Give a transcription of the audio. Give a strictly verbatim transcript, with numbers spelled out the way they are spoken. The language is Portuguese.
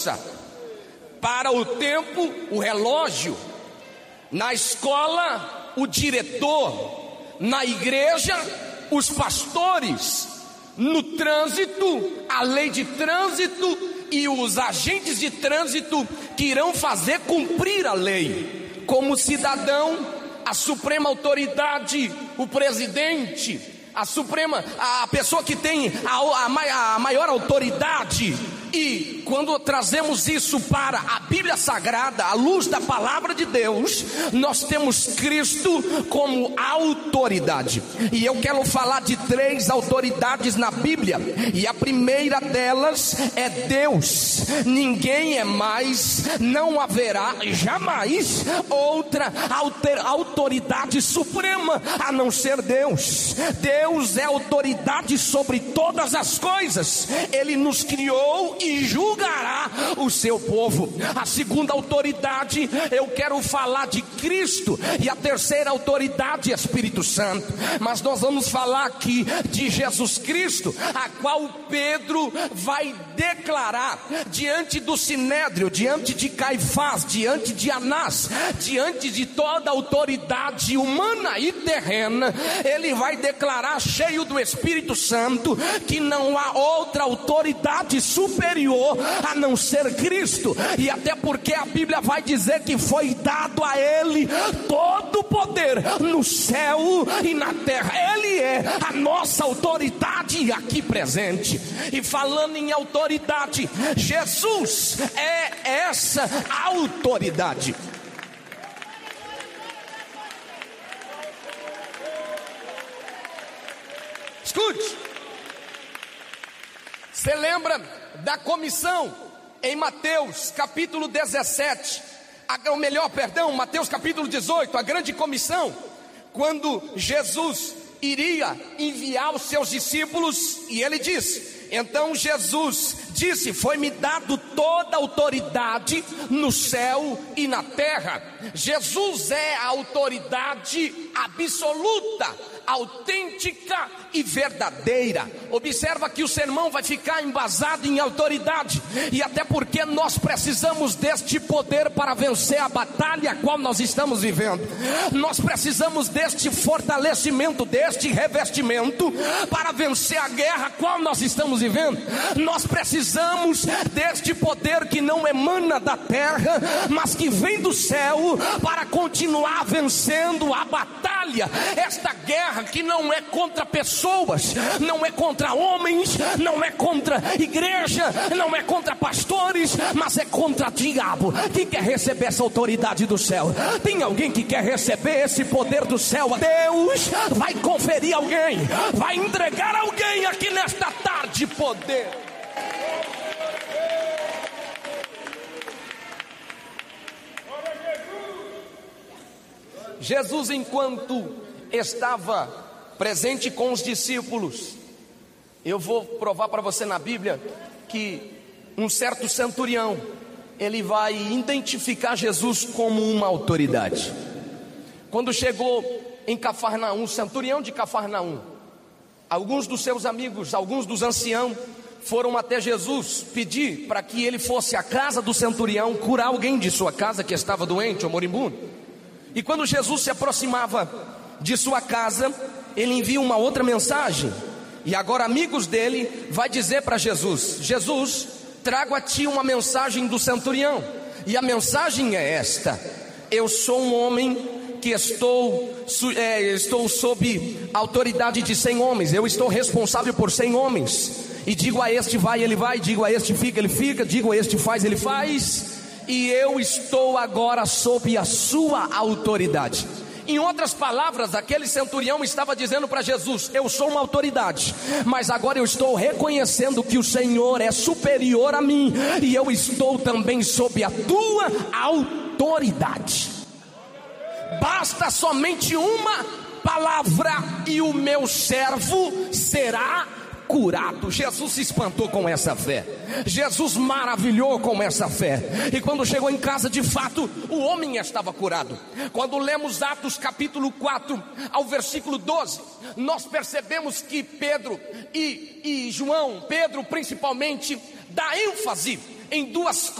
Para o tempo, o relógio. Na escola, o diretor. Na igreja, os pastores. No trânsito, a lei de trânsito e os agentes de trânsito que irão fazer cumprir a lei. Como cidadão, a suprema autoridade, o presidente, a suprema, a pessoa que tem a, a, a maior autoridade. E quando trazemos isso para a Bíblia Sagrada, à luz da palavra de Deus, nós temos Cristo como autoridade. E eu quero falar de três autoridades na Bíblia. E a primeira delas é Deus. Ninguém é mais, não haverá jamais outra autoridade suprema a não ser Deus. Deus é autoridade sobre todas as coisas. Ele nos criou e julgará o seu povo. A segunda autoridade, eu quero falar de Cristo. E a terceira autoridade é Espírito Santo. Mas nós vamos falar aqui de Jesus Cristo, a qual Pedro vai declarar diante do Sinédrio, diante de Caifás, diante de Anás, diante de toda a autoridade humana e terrena. Ele vai declarar, cheio do Espírito Santo, que não há outra autoridade superior a não ser Cristo. E até porque a Bíblia vai dizer que foi dado a Ele todo o poder no céu e na terra. Ele é a nossa autoridade aqui presente. E falando em autoridade, Jesus é essa autoridade. Escute. Você lembra da comissão em Mateus capítulo dezessete, ou melhor, perdão, Mateus capítulo dezoito, a grande comissão, quando Jesus iria enviar os seus discípulos, e ele disse, então Jesus disse, foi-me dado toda a autoridade no céu e na terra. Jesus é a autoridade absoluta, autêntica e verdadeira. Observa que o sermão vai ficar embasado em autoridade, e até porque nós precisamos deste poder para vencer a batalha a qual nós estamos vivendo. Nós precisamos deste fortalecimento, deste revestimento para vencer a guerra a qual nós estamos vivendo. Nós precisamos deste poder que não emana da terra, mas que vem do céu, para continuar vencendo a batalha, esta guerra que não é contra pessoas, não é contra homens, não é contra igreja, não é contra pastores, mas é contra o diabo. Quem quer receber essa autoridade do céu? Tem alguém que quer receber esse poder do céu? Deus vai conferir alguém, vai entregar alguém aqui nesta tarde poder. Jesus, enquanto estava presente com os discípulos, eu vou provar para você na Bíblia que um certo centurião, ele vai identificar Jesus como uma autoridade. Quando chegou em Cafarnaum, centurião de Cafarnaum, alguns dos seus amigos, alguns dos anciãos foram até Jesus pedir para que ele fosse à casa do centurião curar alguém de sua casa que estava doente ou moribundo. E quando Jesus se aproximava de sua casa, ele envia uma outra mensagem. E agora amigos dele vai dizer para Jesus: Jesus, trago a ti uma mensagem do centurião. E a mensagem é esta: eu sou um homem que estou, é, estou sob a autoridade de cem homens. Eu estou responsável por cem homens. E digo a este vai, ele vai. Digo a este fica, ele fica. Digo a este faz, ele faz. E eu estou agora sob a sua autoridade. Em outras palavras, aquele centurião estava dizendo para Jesus: eu sou uma autoridade, mas agora eu estou reconhecendo que o Senhor é superior a mim, e eu estou também sob a tua autoridade. Basta somente uma palavra e o meu servo será curado. Jesus se espantou com essa fé. Jesus maravilhou com essa fé. E quando chegou em casa, de fato, o homem estava curado. Quando lemos Atos capítulo quatro ao versículo doze, nós percebemos que Pedro e, e João, Pedro principalmente, dá ênfase em duas